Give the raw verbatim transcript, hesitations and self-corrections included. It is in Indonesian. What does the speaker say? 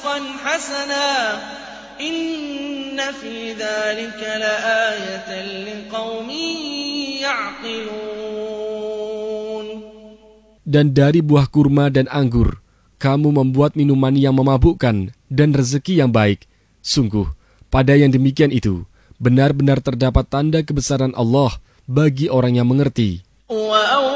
رِزْقًا حَسَنًا إِنَّ فِي ذَلِكَ لَآيَةً لِقَوْمٍ يَعْقِلُونَ. Dan dari buah kurma dan anggur, kamu membuat minuman yang memabukkan dan rezeki yang baik. Sungguh, pada yang demikian itu, benar-benar terdapat tanda kebesaran Allah bagi orang yang mengerti. Wa